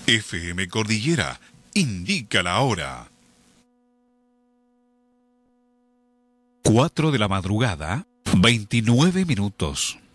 FM Cordillera indica la hora. 4 de la madrugada, 29 minutos.